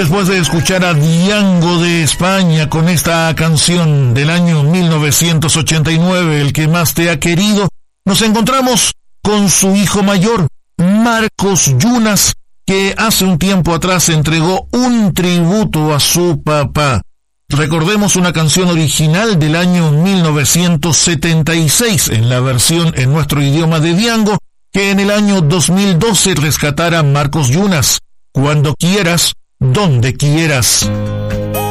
Después de escuchar a Diango de España con esta canción del año 1989, El que más te ha querido, nos encontramos con su hijo mayor, Marcos Yunas, que hace un tiempo atrás entregó un tributo a su papá. Recordemos una canción original del año 1976, en la versión en nuestro idioma de Diango, que en el año 2012 rescatara Marcos Yunas, Cuando quieras, donde quieras.